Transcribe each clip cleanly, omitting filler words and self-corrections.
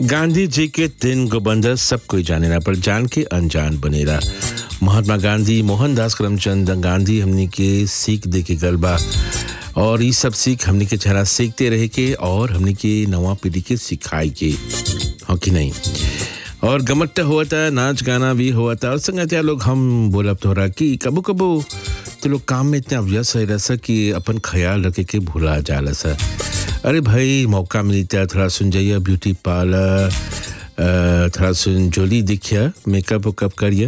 गांधी जी के 3 गो बंदर सब कोई जानेला पर जान के अनजान बनेला। महात्मा गांधी, मोहनदास करमचंद गांधी हमनी के सीख दे के गलबा और ये सब सीख हमनी के छरा सीखते रहे के और हमनी के नवा पीढ़ी के सिखाई के हो कि नहीं। और गमट हुआ था, नाच गाना भी हुआ था और संगतिया लोग हम बोलब तोरा कि कबो कबो तो लोग काम में इतना व्यस्त रह सा कि अपन ख्याल रखे के भूला जाला सा। अरे भाई मौका मिलता थोड़ा सुन जाइए ब्यूटी पार्लर, थोड़ा सुन जोली दिखिया, मेकअप वकअप करिए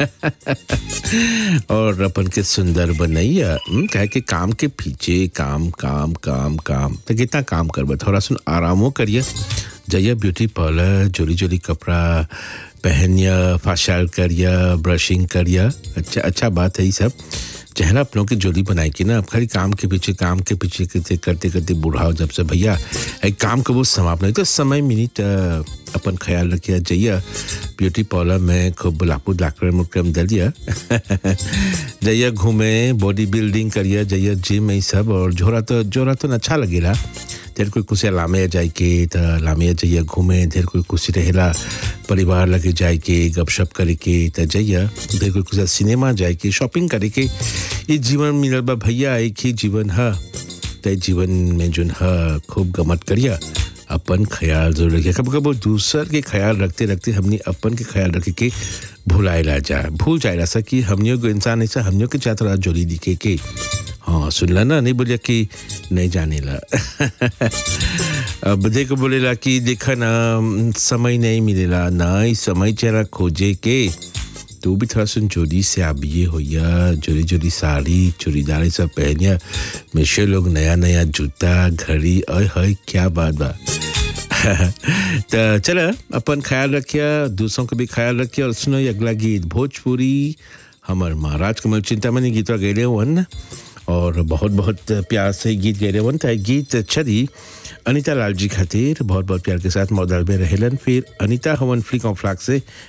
और अपन के सुंदर बनैया। कहे के काम के पीछे काम काम काम काम तो कितना काम करबा, थोड़ा सुन आरामो करिए। जाइए ब्यूटी पार्लर, जोली जोली कपड़ा पहनिया, फेशियल करिए, ब्रशिंग करिए। अच्छा बात है ये सब। चेहरा अपनों की जोड़ी बनाई कि ना अब खाली काम के पीछे करते करते बूढ़ा हो जब से भैया एक काम को वो समाप्त नहीं तो समय मिनट अपन ख्याल रखिए। जाइए ब्यूटी पार्लर में खूब लापू लाकर मुकम दलिया जाइए घूमे, बॉडी बिल्डिंग करिए, जाइए जिम ये सब। और जोरा तो अच्छा लगेला। ढेर कोई कुछ लामे जाए के तो लामे जाइए घूमे, ढेर कोई कुछ रहेला परिवार लगे जाए के गपशप करे के तो जाइए, ढेर कोई कुछ सिनेमा जाए के शॉपिंग करे के। ये जीवन मिलल बा भैया, एक ही जीवन है तो जीवन में जो है खूब गमत करिए, अपन ख्याल जरूर रखिए। कब कब दूसर के ख्याल रखते रखते हमने अपन के ख्याल रखे के भूल जाए सा कि हमनियों को इंसान ऐसा हमनियों के चाहता रहा जोड़ी दिखे के। हाँ सुनला ना, नहीं बोलिया कि नहीं जाने ला अब देखो बोलेला कि देखा ना समय नहीं मिलेला ना, ही समय चेहरा खोजे के तू भी थोड़ा सुन जोड़ी से आप ये होया, जोड़ी जोड़ी साड़ी चूड़ीदार सब पहनिया, मिशे लोग नया नया जूता घड़ी, अय क्या बात बा तो चला अपन ख्याल रखिए, दूसरों का भी ख्याल रखिए। और सुनो अगला गीत भोजपुरी हमार महाराज कमल चिंतामणि गीतवा गए वन और बहुत बहुत प्यार से गीत गए वन। तो गीत छदी अनीता लाल जी खातिर बहुत बहुत प्यार के साथ मॉडल में रहेलन। फिर अनीता हवन फ्लिक ऑफ फ्लैग से